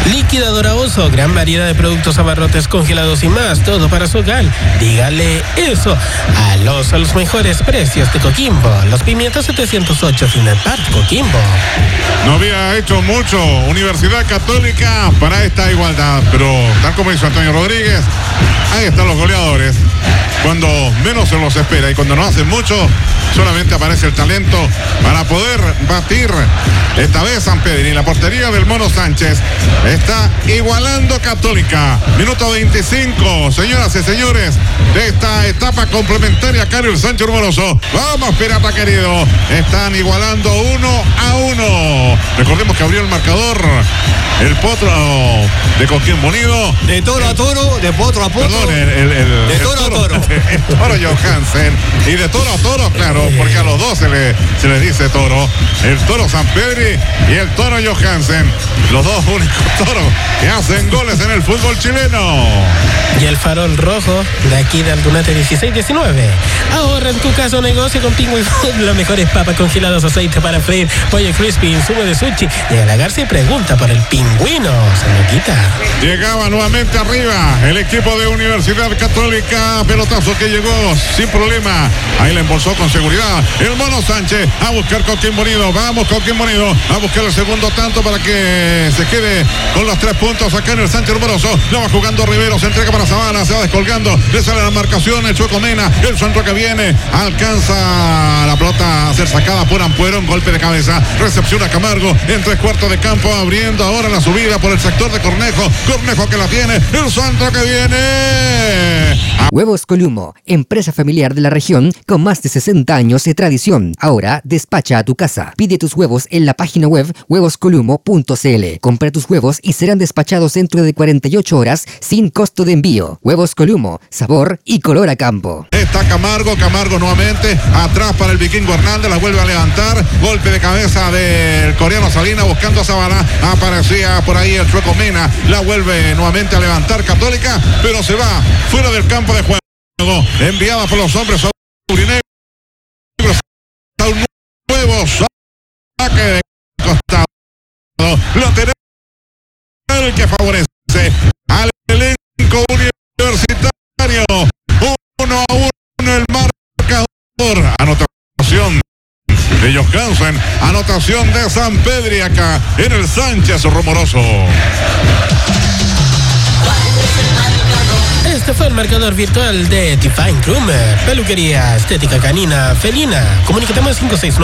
Liquidadora Oso, gran variedad de productos, abarrotes, congelados y más, todo para su hogar. Dígale eso al Oso, a los mejores precios de Coquimbo. Los Pimientos 708, Final Park, Coquimbo. No había hecho mucho Universidad Católica para esta igualdad, pero tal como hizo Antonio Rodríguez, ahí están los goleadores. Cuando menos se los espera y cuando no hacen mucho, solamente aparece el talento para poder batir. Esta vez San Pedro y la portería del Mono Sánchez está igualando Católica. Minuto 25, señoras y señores, de esta etapa complementaria acá en el Sánchez Rumoroso. Vamos, Pirata querido. Están igualando 1-1. Recordemos que abrió el marcador el potro de Coquimbo Unido. De toro a toro, de potro a potro. Perdón, de toro a toro. El toro Johansen. Y de toro a toro, claro, porque a los dos se le dice toro. El toro San Pedro y el toro Johansen. Los dos únicos toros que hacen goles en el fútbol chileno. Y el farol rojo de aquí de Aldunate 1619. Ahorra en tu casa o negocio con Pingüi Food. Las mejores papas congeladas, aceite para freír, pollo crispy, insumo de sushi. Llega la Garza y pregunta por el pingüino. Se lo quita. Llegaba nuevamente arriba el equipo de Universidad Católica. Pelotazo que llegó sin problema. Ahí la embolsó con seguridad el Mono Sánchez a buscar Coquimbo Unido. Vamos, Coquimbo Unido a buscar el segundo tanto para que se quede con los 3 puntos acá en el Sánchez Rumoroso. Lo va jugando Rivero, se entrega para Zavala, se va descolgando, le sale la marcación, el Chueco Mena, el centro que viene, alcanza la pelota a ser sacada por Ampuero, un golpe de cabeza, recepción a Camargo en 3/4 de campo, abriendo ahora la subida por el sector de Cornejo que la tiene, el centro que viene. Huevos Columo, empresa familiar de la región con más de 60 años de tradición. Ahora despacha a tu casa. Pide tus huevos en la página web huevoscolumo.cl. Compra tus huevos y serán despachados dentro de 48 horas sin costo de envío. Huevos Columo, sabor y color a campo. Está Camargo nuevamente, atrás para el Vikingo Hernández, la vuelve a levantar, golpe de cabeza del coreano Salina buscando a Zavala, aparecía por ahí el Chueco Mena, la vuelve nuevamente a levantar Católica, pero se va fuera del campo de juego, enviada por los hombres aurinegros, un nuevo saque de costado, lateral que favorece al elenco universitario. 1-1 el marcador. Anotación de Johansen, anotación de San Pedro acá en el Sánchez Rumoroso. Este fue el marcador virtual de Define Groomer, peluquería estética canina felina. Comunícate más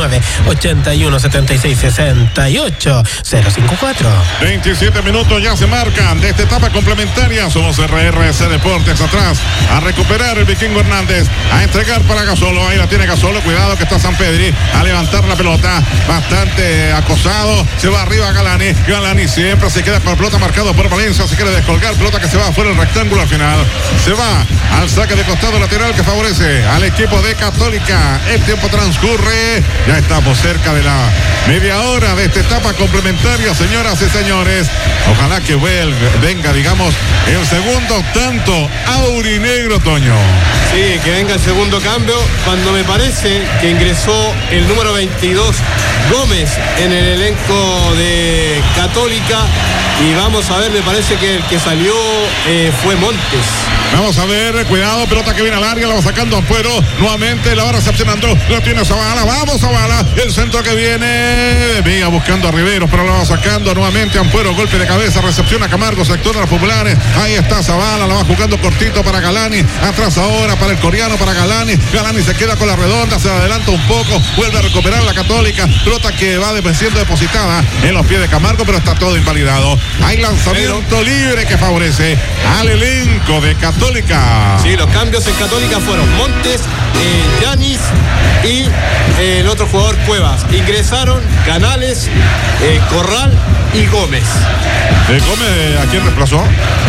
569-8176-68-054. 27 minutos ya se marcan de esta etapa complementaria. Somos RRC Deportes atrás a recuperar el Vikingo Hernández, a entregar para Gasolo. Ahí la tiene Gasolo, cuidado que está San Pedro a levantar la pelota, bastante acosado, se va arriba Galani siempre se queda con la pelota, marcado por Valencia, se quiere descolgar, pelota que se va afuera del rectángulo al final. Se va al saque de costado lateral que favorece al equipo de Católica. El tiempo transcurre. Ya estamos cerca de la media hora de esta etapa complementaria, señoras y señores. Ojalá que venga, digamos, el segundo tanto aurinegro, Toño. Sí, que venga el segundo cambio. Cuando me parece que ingresó el número 22, Gómez, en el elenco de Católica. Y vamos a ver, me parece que el que salió fue Montes. Vamos a ver, cuidado, pelota que viene al área, la va sacando Ampuero, nuevamente la va recepcionando, la tiene Zavala, vamos Zavala, el centro que viene, Vega buscando a Rivero, pero la va sacando nuevamente Ampuero, golpe de cabeza, recepción a Camargo, sector de las populares, ahí está Zavala, la va jugando cortito para Galani, atrás ahora para el coreano, para Galani se queda con la redonda, se adelanta un poco, vuelve a recuperar la Católica, pelota que va siendo depositada en los pies de Camargo, pero está todo invalidado, hay lanzamiento libre que favorece al elenco de Católica. Sí, los cambios en Católica fueron Montes, Yanis y el otro jugador Cuevas. Ingresaron Canales, Corral y Gómez. ¿Gómez a quién reemplazó?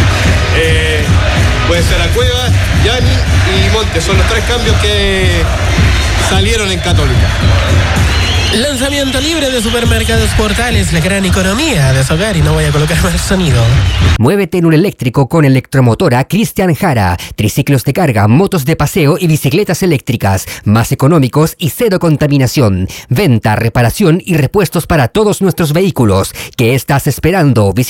Puede ser a Cuevas, Yanis y Montes. Son los 3 cambios que salieron en Católica. Lanzamiento libre de Supermercados Portales, la gran economía de su hogar, y no voy a colocar más sonido. Muévete en un eléctrico con Electromotora Cristian Jara. Triciclos de carga, motos de paseo y bicicletas eléctricas, más económicos y cero contaminación. Venta, reparación y repuestos para todos nuestros vehículos. ¿Qué estás esperando?